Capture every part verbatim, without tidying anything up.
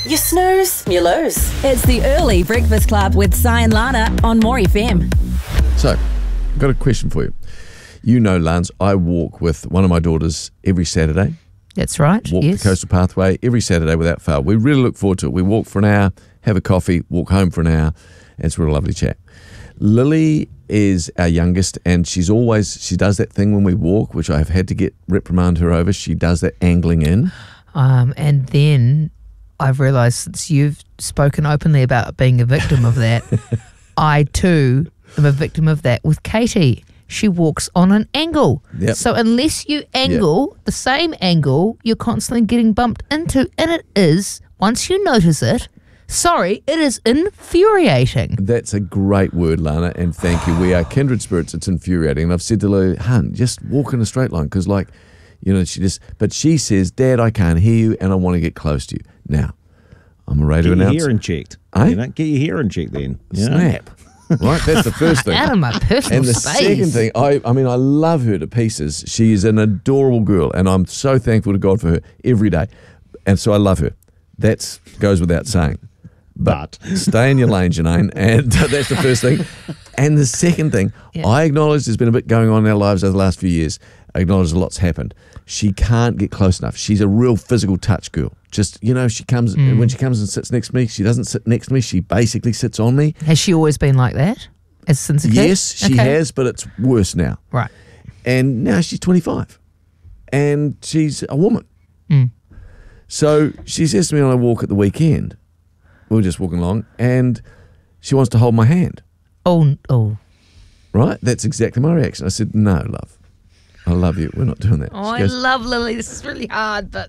You snooze, you lose. It's the Early Breakfast Club with Si and Lana on More F M. So, I've got a question for you. You know, Lance, I walk with one of my daughters every Saturday. That's right, Walk yes. the Coastal Pathway every Saturday without fail. We really look forward to it. We walk for an hour, have a coffee, walk home for an hour, and it's a real lovely chat. Lily is our youngest, and she's always, she does that thing when we walk, which I have had to get reprimand her over. She does that angling in. Um, and then I've realised since you've spoken openly about being a victim of that, I too am a victim of that with Katie. She walks on an angle. Yep. So unless you angle yep. the same angle, you're constantly getting bumped into. And it is, once you notice it, sorry, it is infuriating. That's a great word, Lana, and thank you. We are kindred spirits. It's infuriating. And I've said to Lily, hun, just walk in a straight line because, like, you know, she just, but she says, Dad, I can't hear you and I want to get close to you. Now, I'm a radio Get your announcer. hearing checked. Eh? You know, get your hearing checked then. You know? Snap. Right? That's the first thing. Out of my personal And the space. second thing, I, I mean, I love her to pieces. She is an adorable girl, and I'm so thankful to God for her every day. And so I love her. That goes without saying. But stay in your lane, Janine, and that's the first thing. And the second thing, yeah. I acknowledge there's been a bit going on in our lives over the last few years. I acknowledge a lot's happened. She can't get close enough. She's a real physical touch girl. Just, you know, she comes, mm. when she comes and sits next to me, she doesn't sit next to me. She basically sits on me. Has she always been like that? As since a kid? Yes, she okay. has, but it's worse now. Right. And now she's twenty-five. And she's a woman. Mm. So she says to me on a walk at the weekend, we were just walking along, and she wants to hold my hand. Oh, oh. Right? That's exactly my reaction. I said, no, love. I love you. We're not doing that. Oh, She goes, I love Lily. This is really hard, but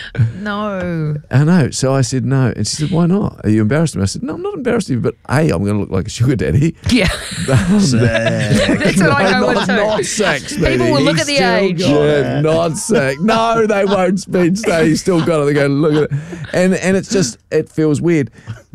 no. I know. So I said, no. And she said, why not? Are you embarrassed of me? I said, no, I'm not embarrassed of you, but A, I'm going to look like a sugar daddy. Yeah. Um, That's what I go no, with not, too. not sex, baby. People will look at the age. Yeah, not sex. No, they won't speech. They still got it. They go, look at it. And, and it's just, it feels weird.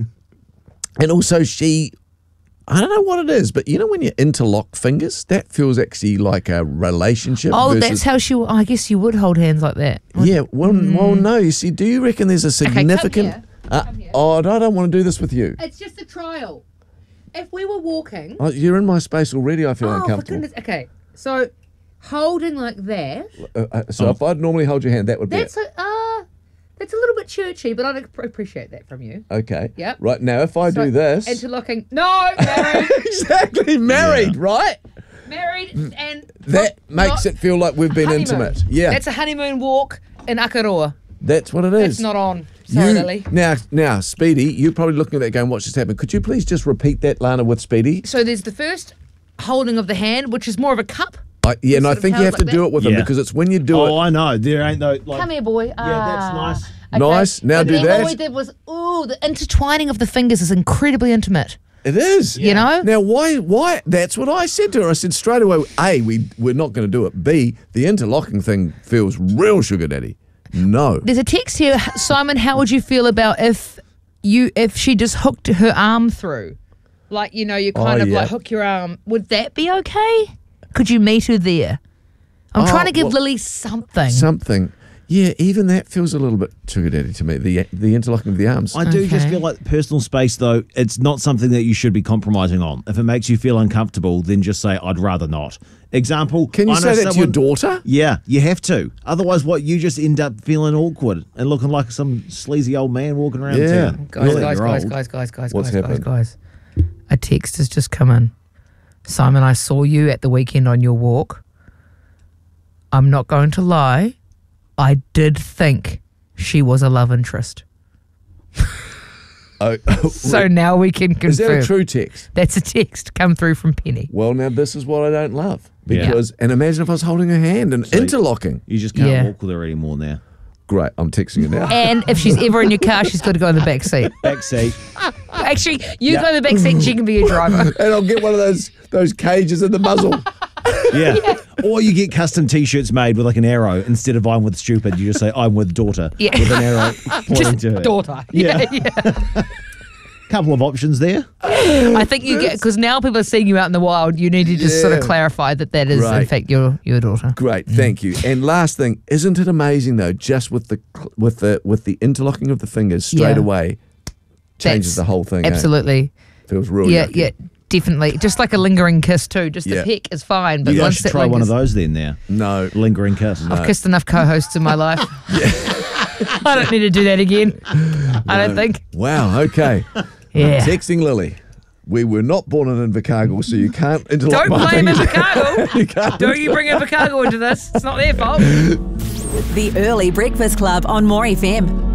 And also she... I don't know what it is, but you know when you interlock fingers, that feels actually like a relationship. Oh, versus, that's how she. Oh, I guess you would hold hands like that. Yeah. Well, Mm. well, no. You see, do you reckon there's a significant? Okay, come here. Uh, Come here. oh, I don't want to do this with you. It's just a trial. If we were walking. Oh, you're in my space already. I feel Oh, for uncomfortable. goodness. Okay, so holding like that. Uh, uh, so if I'd normally hold your hand, that would be That's it. a. Uh, that's a little bit churchy, but I'd ap- appreciate that from you. Okay. Yep. Right now, if I So, do this, interlocking. No, married. exactly married, right? married and That makes not- it feel like we've been honeymoon. intimate. Yeah, That's a honeymoon walk in Akaroa. that's what it is. It's not on. Sorry, You, Lily. now, now, Speedy, you're probably looking at that going, what's just happened? Could you please just repeat that, Lana, with Speedy? So there's the first holding of the hand, which is more of a cup. I, yeah, and I sort of think you held have to like do that. it with Yeah. them because it's when you do Oh, it. I know. There ain't no... Like, Come here, boy. Yeah, that's nice. Nice. Now But do then that. What we did was, ooh, the intertwining of the fingers is incredibly intimate. It is. You know? Now, why? Why? That's what I said to her. I said straight away, A, we, we're not going to do it. B, the interlocking thing feels real sugar daddy. No. There's a text here, Simon. How would you feel about if you if she just hooked her arm through, like you know, you kind Oh, of yeah. like hook your arm? Would that be okay? Could you meet her there? I'm Oh, trying to give well, Lily something. Something. Yeah, even that feels a little bit sugar daddy to me, the the interlocking of the arms. I do just Okay. feel like personal space, though, it's not something that you should be compromising on. If it makes you feel uncomfortable, then just say, I'd rather not. Example. Can you I know say that to your someone- daughter? Yeah, you have to. Otherwise, what, you just end up feeling awkward and looking like some sleazy old man walking around Yeah. town. Guys, Really, guys, you're guys, old. guys, guys, guys, What's guys, happened? guys, guys. A text has just come in. Simon, I saw you at the weekend on your walk. I'm not going to lie. I did think she was a love interest. Oh, So now we can confirm. is that a true text? That's a text come through from Penny. Well, now this is what I don't love. Yeah. Because, and imagine if I was holding her hand and So- interlocking. You just can't Yeah. walk with her anymore now. Great, I'm texting you now. And if she's ever in your car, she's got to go in the back seat. Back seat. Actually, you go in the back seat and she can be your driver. And I'll get one of those those cages in the muzzle. Yeah. Or you get custom T-shirts made with like an arrow. Instead of I'm with stupid, you just say I'm with daughter. Yeah. With an arrow pointing Just to her. daughter. Yeah. yeah. Couple of options there. I think you get, because now people are seeing you out in the wild, you need to just sort of Yeah. clarify that that is, Right. in fact, your your daughter. Great, thank you. And last thing, isn't it amazing though? Just with the with the with the interlocking of the fingers straight Yeah. away changes That's- the whole thing. eh? Absolutely. Feels real. Yeah, yucky. yeah, definitely. Just like a lingering kiss too. Just Yeah. the peck is fine, but You guys once should that try one of lingers- those then now. No. Lingering kiss. I've kissed enough co-hosts in my life. I don't need to do that again. I don't think. Wow. Okay. Yeah. Texting Lily. We were not born in Invercargill, so you can't interlock Don't my blame fingers. Invercargill. You can't. Don't you bring Invercargill into this. It's not their fault. The Early Breakfast Club on More F M.